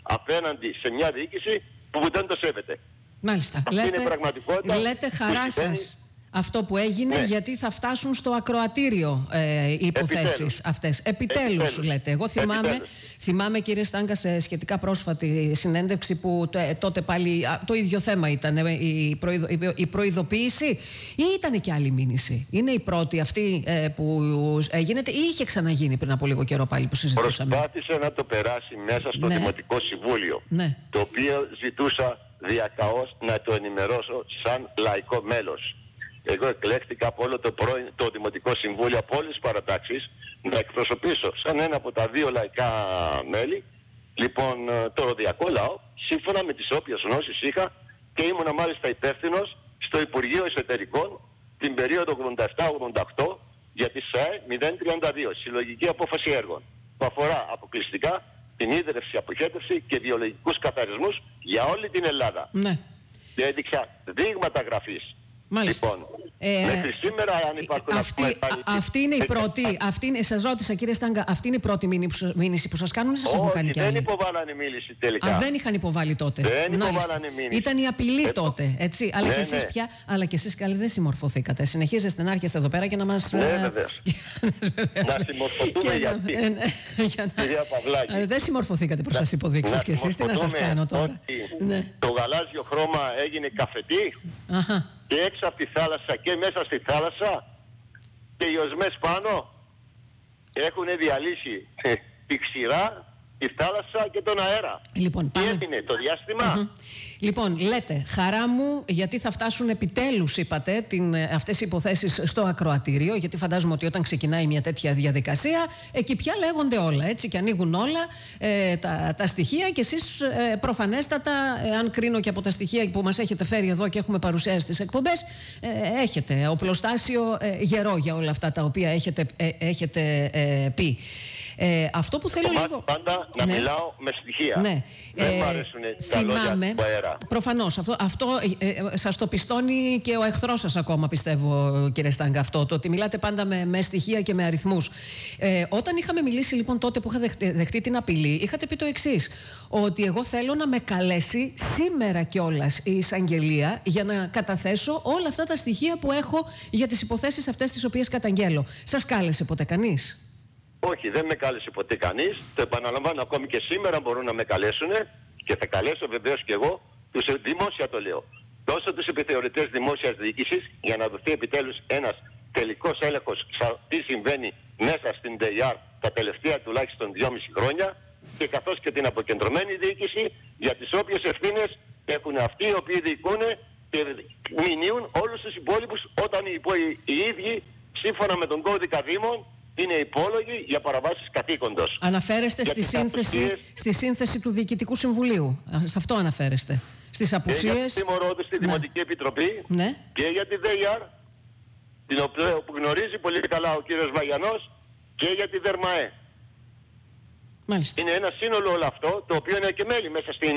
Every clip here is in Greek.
απέναντι σε μια διοίκηση που δεν το σέβεται. Μάλιστα. Αυτή είναι η πραγματικότητα. Λέτε χαρά σας αυτό που έγινε, ναι, γιατί θα φτάσουν στο ακροατήριο οι υποθέσεις αυτές. Επιτέλους, λέτε. Εγώ θυμάμαι, κύριε Στάγκα, σε σχετικά πρόσφατη συνέντευξη που τότε πάλι το ίδιο θέμα ήταν η προειδοποίηση, ή ήταν και άλλη μήνυση? Είναι η πρώτη αυτή που γίνεται, ή είχε ξαναγίνει πριν από λίγο καιρό πάλι που συζητούσαμε? Προσπάθησε να το περάσει μέσα στο Δημοτικό Συμβούλιο, το οποίο ζητούσα διακαώς να το ενημερώσω σαν λαϊκό μέλος. Εγώ εκλέχθηκα από όλο το Δημοτικό Συμβούλιο, από όλες τις παρατάξεις, να εκπροσωπήσω σαν ένα από τα δύο λαϊκά μέλη, λοιπόν, το ροδιακό λαό, σύμφωνα με τις όποιες γνώσεις είχα, και ήμουνα μάλιστα υπεύθυνος στο Υπουργείο Εσωτερικών την περίοδο 87-88 για τη ΣΑΕ 032, συλλογική απόφαση έργων, που αφορά αποκλειστικά την ίδρυυση, αποχέτευση και βιολογικούς καθαρισμούς για όλη την Ελλάδα. Ναι. Και έδειξα δείγματα γραφής. Μάλιστα. Λοιπόν, μέχρι σήμερα, αν υπάρχουν αυτή είναι η πρώτη. Σας ρώτησα, κύριε Στάγκα, αυτή είναι η πρώτη μήνυση που σας κάνουν, ή σας έχουν κάνει κι άλλοι? Δεν υποβάλανε μήνυση τελικά. Δεν είχαν υποβάλει τότε. Δεν υποβάλανε μήνυση. Ήταν η απειλή τότε, έτσι. Αλλά και εσείς πια. Αλλά και εσείς καλή δεν συμμορφωθήκατε. Συνεχίζεστε να έρχεστε εδώ πέρα και να μας. Ναι, βεβαίως. Να συμμορφωθούμε γιατί. Κυρία Παυλάκη. Δεν συμμορφωθήκατε προς τις υποδείξεις κι εσείς. Τι να σας κάνω τώρα? Το γαλάζιο χρώμα έγινε καφετί. Και έξω από τη θάλασσα και μέσα στη θάλασσα, και οι οσμές πάνω έχουν διαλύσει τη ξηρά, τη θάλασσα και τον αέρα. Λοιπόν, τι έμεινε το διάστημα? Λοιπόν, λέτε, χαρά μου, γιατί θα φτάσουν επιτέλους, είπατε, αυτές οι υποθέσεις στο ακροατήριο, γιατί φαντάζομαι ότι όταν ξεκινάει μια τέτοια διαδικασία, εκεί πια λέγονται όλα, έτσι, και ανοίγουν όλα τα στοιχεία, και εσείς προφανέστατα, αν κρίνω και από τα στοιχεία που μας έχετε φέρει εδώ και έχουμε παρουσιάσει στις εκπομπές, έχετε οπλοστάσιο γερό για όλα αυτά τα οποία έχετε πει. Αυτό που θέλω λίγο... Πάντα να μιλάω με στοιχεία. Δεν μου αρέσουν τα λόγια του αέρα. Προφανώς. Αυτό σας το πιστώνει και ο εχθρός σας ακόμα, πιστεύω, κύριε Στάγκα, αυτό. Το ότι μιλάτε πάντα με στοιχεία και με αριθμούς. Όταν είχαμε μιλήσει λοιπόν τότε που είχα δεχτεί την απειλή, είχατε πει το εξής, ότι εγώ θέλω να με καλέσει σήμερα κιόλας η εισαγγελία για να καταθέσω όλα αυτά τα στοιχεία που έχω για τις υποθέσεις αυτές τις οποίες καταγγέλλω. Σας κάλεσε ποτέ κανείς? Όχι, δεν με κάλεσε ποτέ κανείς. Το επαναλαμβάνω, ακόμη και σήμερα μπορούν να με καλέσουν, και θα καλέσω βεβαίως και εγώ, δημόσια το λέω, τόσο τους επιθεωρητές δημόσιας διοίκησης, για να δοθεί επιτέλους ένας τελικός έλεγχος τι συμβαίνει μέσα στην ΔΕΙΑΡ τα τελευταία τουλάχιστον 2,5 χρόνια, και καθώς και την αποκεντρωμένη διοίκηση, για τις όποιες ευθύνες έχουν αυτοί οι οποίοι διοικούν και μηνύουν όλους τους υπόλοιπους, όταν οι ίδιοι, σύμφωνα με τον κώδικα Δήμων, είναι υπόλογοι για παραβάσεις καθήκοντος. Αναφέρεστε στη σύνθεση του Διοικητικού Συμβουλίου. Σε αυτό αναφέρεστε. Στις απουσίες. Και για τη Τιμωρόδου στη Δημοτική Επιτροπή, και για τη ΔΕΙΑΡ, την οποία που γνωρίζει πολύ καλά ο κύριος Βαγιανός, και για τη ΔΕΡΜΑΕ. Μάλιστα. Είναι ένα σύνολο όλο αυτό, το οποίο είναι και μέλη μέσα στην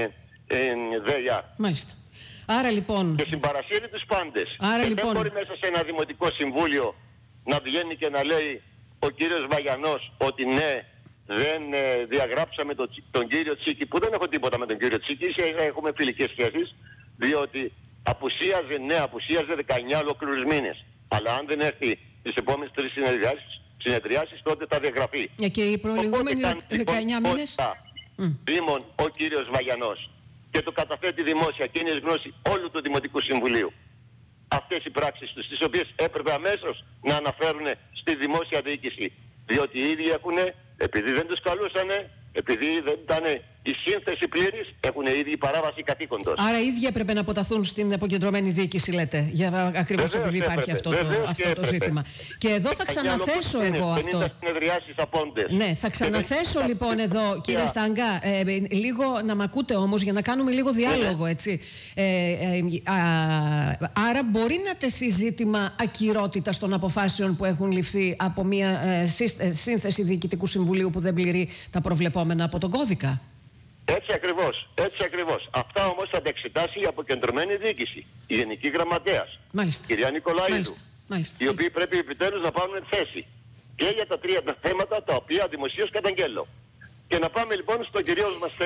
ΔΕΙΑΡ. Μάλιστα. Άρα λοιπόν... Και συμπαρασύρει τους πάντες. Άρα, και λοιπόν... δεν μπορεί μέσα σε ένα Δημοτικό Συμβούλιο να βγαίνει και να λέει ο κύριος Βαγιανός ότι ναι, δεν διαγράψαμε τον κύριο Τσίκη, που δεν έχω τίποτα με τον κύριο Τσίκη, έχουμε φιλικές σχέσεις, διότι απουσίαζε 19 ολόκληρους μήνες. Αλλά αν δεν έρθει τις επόμενες 3 συνεδριάσεις, τότε θα διαγραφεί. Και οι προηγούμενοι 19 μήνες... Δήμον ο κύριος Βαγιανός, και το καταθέτει δημόσια και είναι γνώση όλου του Δημοτικού Συμβουλίου αυτές οι πράξεις τους, τις οποίες έπρεπε αμέσως να αναφέρουν στη δημόσια διοίκηση, διότι οι ίδιοι έχουν, επειδή δεν τους καλούσανε, επειδή δεν ήταν η σύνθεση πλήρης, έχουν ήδη παράβαση καθήκοντος. Άρα οι ίδιοι έπρεπε να αποταθούν στην αποκεντρωμένη διοίκηση, λέτε, για ακριβώς επειδή υπάρχει αυτό το ζήτημα. Και εδώ θα ξαναθέσω εγώ αυτό. Ναι, θα ξαναθέσω λοιπόν εδώ, κύριε Στάγκα, λίγο να μ' ακούτε όμως, για να κάνουμε λίγο διάλογο, έτσι. Άρα μπορεί να τεθεί ζήτημα ακυρότητας των αποφάσεων που έχουν ληφθεί από μια σύνθεση Διοικητικού Συμβουλίου που δεν πληρεί τα προβλεπόμενα από τον κώδικα. Έτσι ακριβώς, έτσι ακριβώς. Αυτά όμως θα τα εξετάσει η αποκεντρωμένη διοίκηση, η Γενική Γραμματέας, κυρία Νικολαίδου, οι οποίοι πρέπει επιτέλους να πάρουν θέση και για τα 3 θέματα τα οποία δημοσίως καταγγέλλω. Και να πάμε λοιπόν στον κυρίως μας